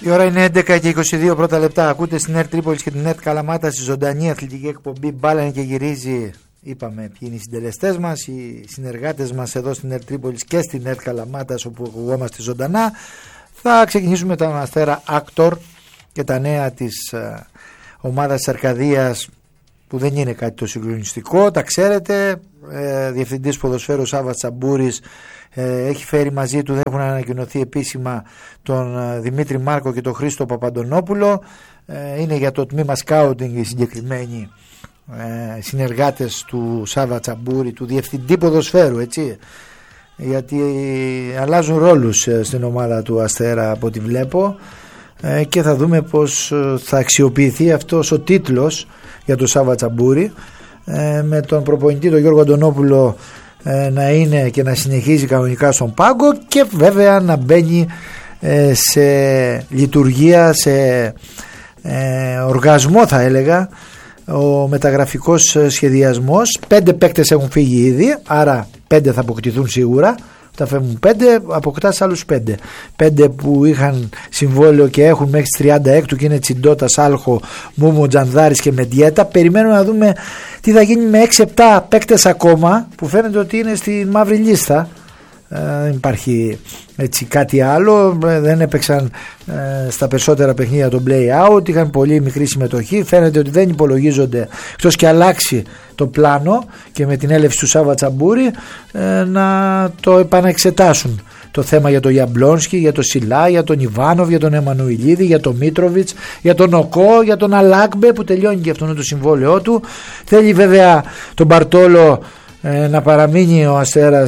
Η ώρα είναι 11 και 22 πρώτα λεπτά. Ακούτε στην ΕΡΤ Τρίπολης και την ΕΡΤ Καλαμάτα στη ζωντανή αθλητική εκπομπή Μπάλα και γυρίζει. Είπαμε ποιοι είναι οι συντελεστές μας, οι συνεργάτες μας εδώ στην ΕΡΤ Τρίπολης και στην ΕΡΤ Καλαμάτας, όπου ακουγόμαστε ζωντανά. Θα ξεκινήσουμε τον Αστέρα Άκτορ και τα νέα της ομάδας της Αρκαδίας, που δεν είναι κάτι το συγκλονιστικό, τα ξέρετε. Διευθυντής ποδοσφαίρου Σάββας Τσαμπούρης έχει φέρει μαζί του, δεν έχουν ανακοινωθεί επίσημα, τον Δημήτρη Μάρκο και τον Χρήστο Παπαντονόπουλο. Είναι για το τμήμα σκάουτινγκ οι συγκεκριμένοι συνεργάτες του Σάββα Τσαμπούρη, του διευθυντή ποδοσφαίρου, έτσι, γιατί αλλάζουν ρόλους στην ομάδα του Αστέρα από ό,τι βλέπω, και θα δούμε πως θα αξιοποιηθεί αυτός ο τίτλος για τον Σάββα Τσαμπούρη, με τον προπονητή τον Γιώργο Αντωνόπουλο να είναι και να συνεχίζει κανονικά στον πάγκο, και βέβαια να μπαίνει σε λειτουργία, σε οργασμό θα έλεγα, ο μεταγραφικός σχεδιασμός. 5 παίκτες έχουν φύγει ήδη, άρα 5 θα αποκτηθούν σίγουρα. Τα φεύγουν 5, αποκτάς άλλους 5. 5 που είχαν συμβόλαιο και έχουν μέχρι τις 36 και είναι Τσιντότα, Σάλχο, Μούμο, Τζανδάρης και Μεντιέτα. Περιμένουμε να δούμε τι θα γίνει με 6-7 παίκτες ακόμα, που φαίνεται ότι είναι στη μαύρη λίστα. Δεν υπάρχει έτσι κάτι άλλο. Δεν έπαιξαν στα περισσότερα παιχνίδια το play out, είχαν πολύ μικρή συμμετοχή. Φαίνεται ότι δεν υπολογίζονται, εκτός και αλλάξει το πλάνο και με την έλευση του Σάββα Τσαμπούρη να το επαναεξετάσουν το θέμα για τον Γιαμπλόνσκι, για τον Σιλά, για τον Ιβάνοβ, για τον Εμμανουηλίδη, για τον Μίτροβιτς, για τον Οκό, για τον Αλάκμπε που τελειώνει και αυτό το συμβόλαιό του. Θέλει βέβαια τον Μπαρτόλο να παραμείνει ο Αστέρας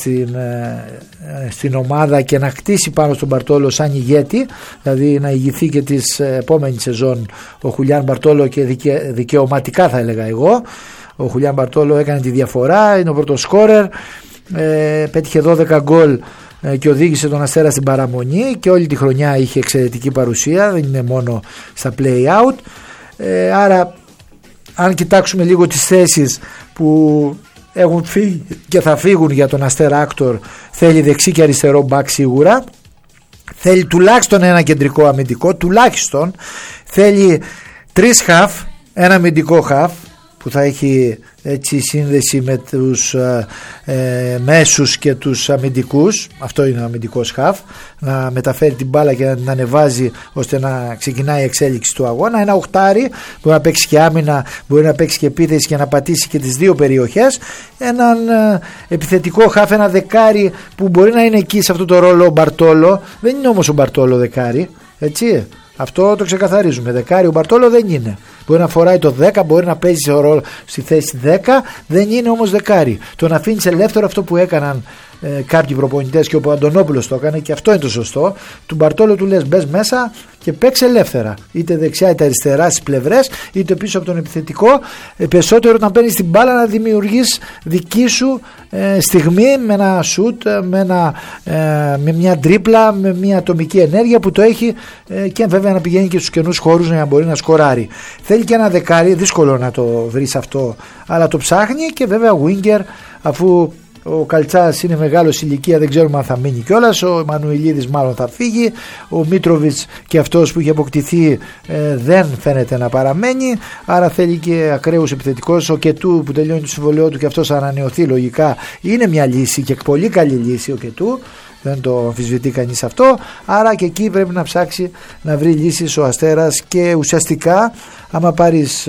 στην ομάδα και να χτίσει πάνω στον Μπαρτόλο σαν ηγέτη, δηλαδή να ηγηθεί και της επόμενη σεζόν ο Χουλιάν Μπαρτόλο, και δικαιωματικά θα έλεγα εγώ. Ο Χουλιάν Μπαρτόλο έκανε τη διαφορά, είναι ο πρώτος σκόρερ, πέτυχε 12 γκολ και οδήγησε τον Αστέρα στην παραμονή, και όλη τη χρονιά είχε εξαιρετική παρουσία, δεν είναι μόνο στα play out. Άρα αν κοιτάξουμε λίγο τις θέσεις που έχουν φύγει και θα φύγουν για τον Αστέρα Άκτορ, θέλει δεξί και αριστερό μπακ σίγουρα, θέλει τουλάχιστον ένα κεντρικό αμυντικό, τουλάχιστον θέλει 3 χαφ, ένα αμυντικό χαφ που θα έχει έτσι σύνδεση με τους μέσους και τους αμυντικούς. Αυτό είναι ο αμυντικός χαφ, να μεταφέρει την μπάλα και να την ανεβάζει ώστε να ξεκινάει η εξέλιξη του αγώνα. Ένα οχτάρι, μπορεί να παίξει και άμυνα, μπορεί να παίξει και επίθεση και να πατήσει και τις δύο περιοχές. Έναν επιθετικό χαφ, ένα δεκάρι που μπορεί να είναι εκεί σε αυτό το ρόλο ο Μπαρτόλο. Δεν είναι όμως ο Μπαρτόλο δεκάρι, έτσι. Αυτό το ξεκαθαρίζουμε. Δεκάρι ο Μπαρτόλο δεν είναι. Μπορεί να φοράει το 10, μπορεί να παίζει σε ρόλο στη θέση 10, δεν είναι όμως δεκάρι. Το να αφήνεις ελεύθερο, αυτό που έκαναν κάποιοι προπονητές και ο Αντωνόπουλος το έκανε, και αυτό είναι το σωστό. Του Μπαρτόλο του λες μπες μέσα και παίξε ελεύθερα, είτε δεξιά είτε αριστερά στις πλευρές, είτε πίσω από τον επιθετικό. Περισσότερο όταν παίρνεις την μπάλα να δημιουργείς δική σου στιγμή, με ένα σουτ, με μια τρίπλα, με μια ατομική ενέργεια που το έχει, και βέβαια να πηγαίνει και στους καινούς χώρους για να μπορεί να σκοράρει. Θέλει και ένα δεκάρι, δύσκολο να το βρεις αυτό, αλλά το ψάχνει. Και βέβαια winger, αφού ο Καλτσάς είναι μεγάλος ηλικία, δεν ξέρουμε αν θα μείνει κιόλας. Ο Εμμανουηλίδης μάλλον θα φύγει. Ο Μίτροβιτς και αυτός που είχε αποκτηθεί δεν φαίνεται να παραμένει. Άρα θέλει και ακραίους επιθετικούς. Ο Κετού που τελειώνει το συμβολαιό του και αυτός θα ανανεωθεί, λογικά είναι μια λύση και πολύ καλή λύση ο Κετού. Δεν το αμφισβητεί κανείς αυτό. Άρα και εκεί πρέπει να ψάξει να βρει λύσεις ο Αστέρας, και ουσιαστικά άμα πάρεις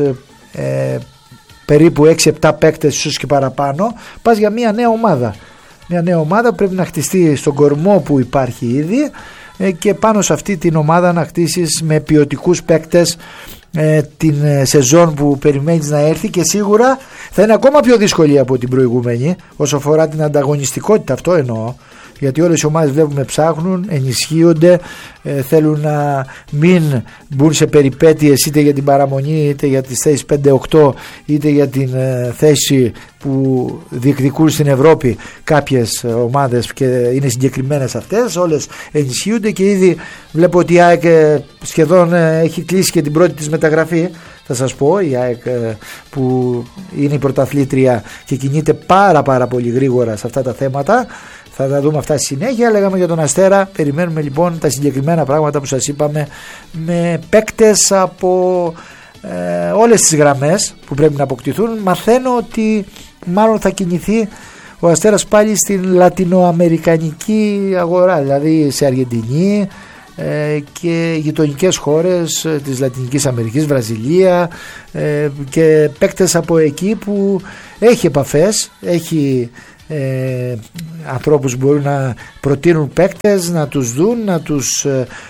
περίπου 6-7 παίκτες, ίσως και παραπάνω, πας για μια νέα ομάδα. Μια νέα ομάδα που πρέπει να χτιστεί στον κορμό που υπάρχει ήδη, και πάνω σε αυτή την ομάδα να χτίσεις με ποιοτικούς παίκτες την σεζόν που περιμένεις να έρθει, και σίγουρα θα είναι ακόμα πιο δύσκολη από την προηγούμενη όσο αφορά την ανταγωνιστικότητα, αυτό εννοώ. Γιατί όλες οι ομάδες βλέπουμε ψάχνουν, ενισχύονται, θέλουν να μην μπουν σε περιπέτειες είτε για την παραμονή, είτε για τις θέσεις 5-8, είτε για την θέση που διεκδικούν στην Ευρώπη κάποιες ομάδες, και είναι συγκεκριμένες αυτές. Όλες ενισχύονται, και ήδη βλέπω ότι η ΑΕΚ σχεδόν έχει κλείσει και την πρώτη της μεταγραφή. Θα σας πω, η ΑΕΚ που είναι η πρωταθλήτρια και κινείται πάρα πολύ γρήγορα σε αυτά τα θέματα, Θα τα δούμε αυτά στη συνέχεια. Λέγαμε για τον Αστέρα, περιμένουμε λοιπόν τα συγκεκριμένα πράγματα που σας είπαμε, με παίκτες από όλες τις γραμμές που πρέπει να αποκτηθούν. Μαθαίνω ότι μάλλον θα κινηθεί ο Αστέρας πάλι στην λατινοαμερικανική αγορά, δηλαδή σε Αργεντινή και γειτονικές χώρες της Λατινικής Αμερικής, Βραζιλία, και παίκτες από εκεί που έχει επαφές, έχει ανθρώπους που μπορούν να προτείνουν παίκτες, να τους δουν, να τους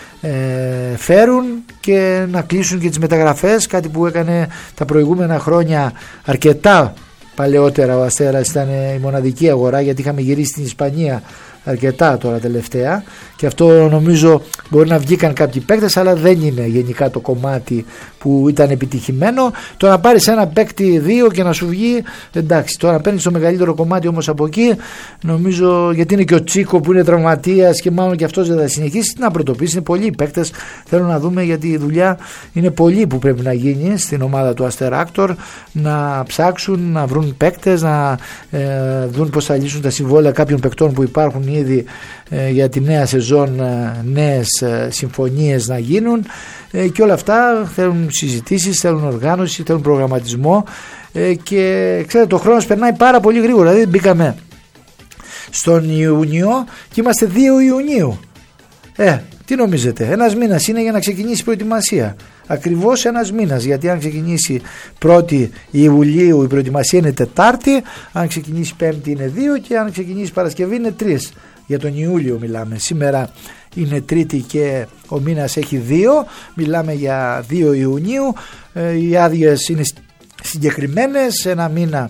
φέρουν και να κλείσουν και τις μεταγραφές, κάτι που έκανε τα προηγούμενα χρόνια αρκετά παλαιότερα. Ο Αστέρας ήταν η μοναδική αγορά, γιατί είχαμε γυρίσει στην Ισπανία αρκετά τώρα τελευταία, και αυτό νομίζω μπορεί να βγήκαν κάποιοι παίκτες, αλλά δεν είναι γενικά το κομμάτι που ήταν επιτυχημένο. Το να πάρεις ένα παίκτη 2 και να σου βγει, εντάξει, τώρα παίρνεις το μεγαλύτερο κομμάτι όμως από εκεί, νομίζω, γιατί είναι και ο Τσίκο που είναι τραυματίας και μάλλον και αυτός δεν θα συνεχίσει. Να πρωτοποιήσει, είναι πολλοί οι παίκτες, θέλω να δούμε, γιατί η δουλειά είναι πολλή που πρέπει να γίνει στην ομάδα του Αστέρα-Άκτορ, να ψάξουν, να βρουν παίκτες, να δουν πώς θα λύσουν τα συμβόλαια κάποιων παικτών που υπάρχουν ήδη για τη νέα σεζόν, νέες συμφωνίες να γίνουν, και όλα αυτά θέλουν συζητήσεις, θέλουν οργάνωση, θέλουν προγραμματισμό, και ξέρετε, ο χρόνος περνάει πάρα πολύ γρήγορα. Δηλαδή μπήκαμε στον Ιούνιο και είμαστε 2 Ιουνίου. Τι νομίζετε, ένας μήνας είναι για να ξεκινήσει η προετοιμασία. Ακριβώς ένας μήνας, γιατί αν ξεκινήσει 1η Ιουλίου η προετοιμασία είναι Τετάρτη, αν ξεκινήσει Πέμπτη είναι 2 και αν ξεκινήσει Παρασκευή είναι 3. Για τον Ιούλιο μιλάμε. Σήμερα είναι Τρίτη και ο μήνας έχει 2, μιλάμε για 2 Ιουνίου. Οι άδειες είναι συγκεκριμένες, ένα μήνα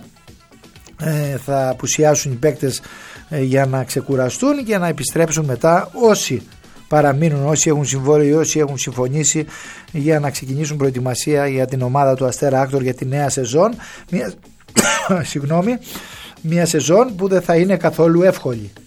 θα απουσιάσουν οι παίκτες για να ξεκουραστούν και να επιστρέψουν μετά όσοι παραμείνουν, όσοι έχουν συμβόλαιο ή όσοι έχουν συμφωνήσει, για να ξεκινήσουν προετοιμασία για την ομάδα του Αστέρα-Άκτορ για τη νέα σεζόν. Μια σεζόν που δεν θα είναι καθόλου εύκολη.